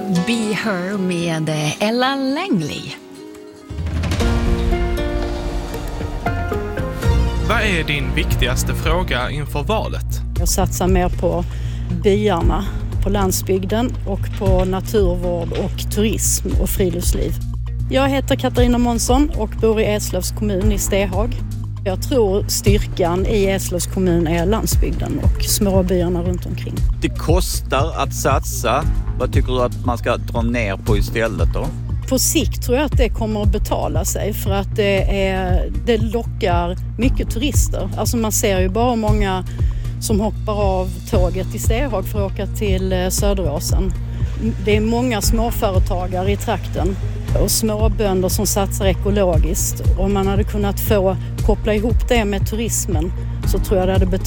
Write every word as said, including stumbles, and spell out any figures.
Be Her med Ella Langley. Vad är din viktigaste fråga inför valet? Jag satsar mer på byarna, på landsbygden och på naturvård och turism och friluftsliv. Jag heter Katarina Månsson och bor i Eslövs kommun i Stehag. Jag tror styrkan i Eslövs kommun är landsbygden och småbyarna runt omkring. Det kostar att satsa. Vad tycker du att man ska dra ner på istället då? På sikt tror jag att det kommer att betala sig för att det, är, det lockar mycket turister. Alltså man ser ju bara många som hoppar av tåget i Stehag för att åka till Söderåsen. Det är många småföretagare i trakten och småbönder som satsar ekologiskt. Om man hade kunnat få koppla ihop det med turismen så tror jag det hade betalat